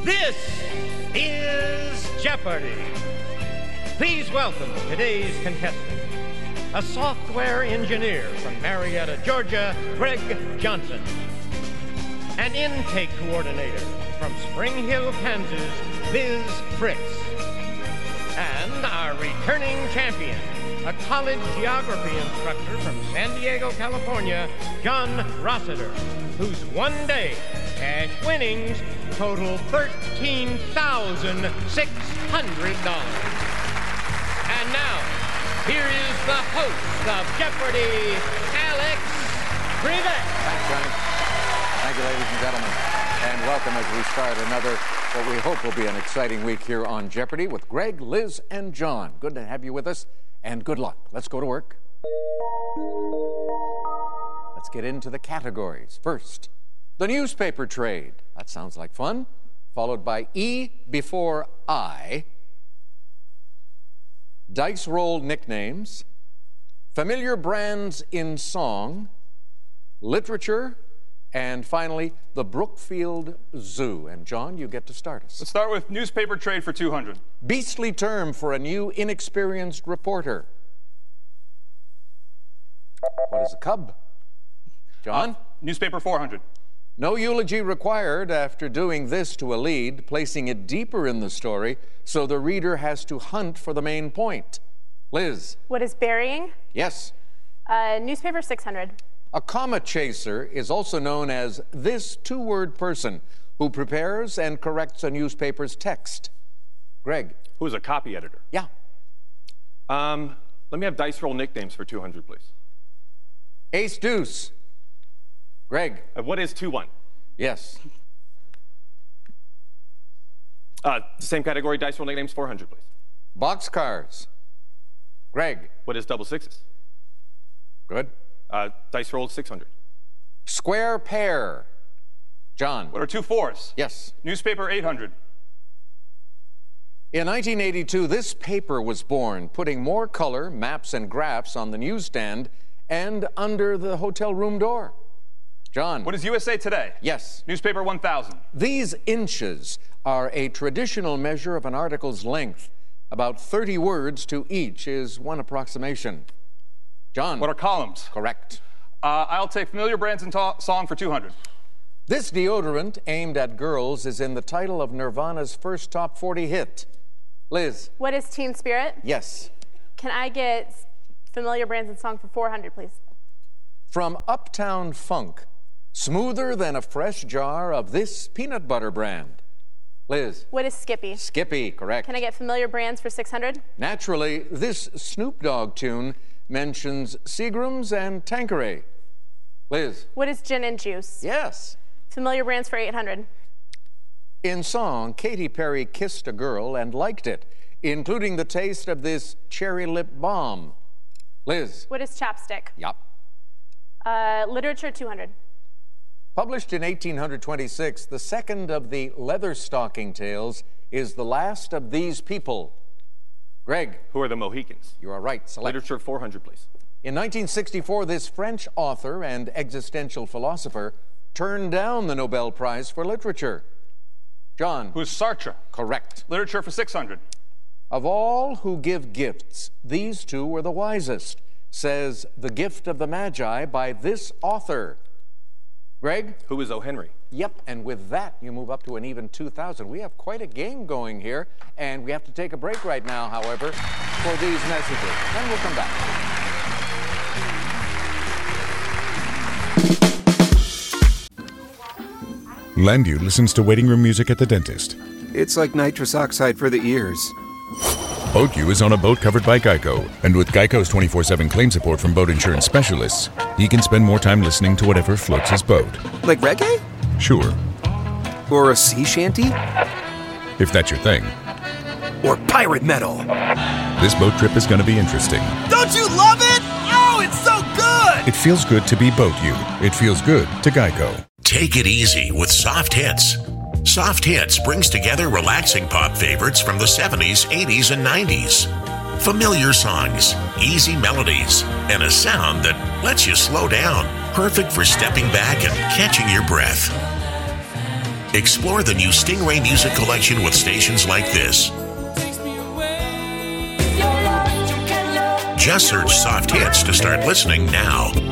This is Jeopardy! Please welcome today's contestant, a software engineer from Marietta, Georgia, Greg Johnson. An intake coordinator from Spring Hill, Kansas, Liz Fritz. And our returning champion, a college geography instructor from San Diego, California, John Rossiter, whose one-day cash winnings total $13,600. And now, here is the host of Jeopardy, Alex Trebek. Thanks, Johnny. Thank you, ladies and gentlemen. And welcome as we start another, what we hope will be an exciting week here on Jeopardy with Greg, Liz, and John. Good to have you with us, and good luck. Let's go to work. Let's get into the categories. First, the newspaper trade. That sounds like fun. Followed by E before I. Dice roll nicknames. Familiar brands in song. Literature. And finally, the Brookfield Zoo. And John, you get to start us. Let's start with newspaper trade for 200. Beastly term for a new, inexperienced reporter. What is a cub? John? Newspaper 400. No eulogy required after doing this to a lead, placing it deeper in the story so the reader has to hunt for the main point. Liz? What is burying? Yes. Newspaper 600. A comma chaser is also known as this two-word person who prepares and corrects a newspaper's text. Greg? Who is a copy editor? Yeah. Let me have dice roll nicknames for 200, please. Ace deuce. Greg? What is 2-1? Yes. Same category, dice roll nicknames, 400, please. Boxcars. Greg? What is double sixes? Good. Dice roll 600. Square pair. John? What are 2 4s? Yes. Newspaper 800. In 1982, this paper was born, putting more color, maps, and graphs on the newsstand and under the hotel room door. John? What is USA Today? Yes. Newspaper 1000. These inches are a traditional measure of an article's length. About 30 words to each is one approximation. John? What are columns? Correct. I'll take familiar brands in song for 200. This deodorant aimed at girls is in the title of Nirvana's first top 40 hit. Liz? What is Teen Spirit? Yes. Can I get familiar brands in song for 400, please? From Uptown Funk, smoother than a fresh jar of this peanut butter brand. Liz? What is Skippy? Skippy, correct. Can I get familiar brands for 600? Naturally, this Snoop Dogg tune mentions Seagram's and Tanqueray. Liz? What is Gin and Juice? Yes. Familiar brands for 800. In song, Katy Perry kissed a girl and liked it, including the taste of this cherry lip balm. Liz? What is Chapstick? Yup. Literature 200. Published in 1826, the second of the Leatherstocking Tales is The Last of These People. Greg? Who are the Mohicans? You are right. Select. Literature 400, please. In 1964, this French author and existential philosopher turned down the Nobel Prize for Literature. John? Who's Sartre? Correct. Literature for 600. Of all who give gifts, these two were the wisest, says The Gift of the Magi by this author. Greg? Who is O. Henry? Yep, and with that, you move up to an even 2,000. We have quite a game going here, and we have to take a break right now, however, for these messages. Then we'll come back. Landu listens to waiting room music at the dentist. It's like nitrous oxide for the ears. BoatU is on a boat covered by Geico, and with Geico's 24/7 claim support from boat insurance specialists, he can spend more time listening to whatever floats his boat. Like reggae? Sure, Or a sea shanty? if that's your thing. Or pirate metal? This boat trip is going to be interesting. Don't you love it? Oh, it's so good! It feels good to be BoatU. It feels good to Geico. Take it easy with Soft Hits. Soft Hits brings together relaxing pop favorites from the 70s, 80s, and 90s. Familiar songs, easy melodies, and a sound that lets you slow down. Perfect for stepping back and catching your breath. Explore the new Stingray Music Collection with stations like this. Just search Soft Hits to start listening now.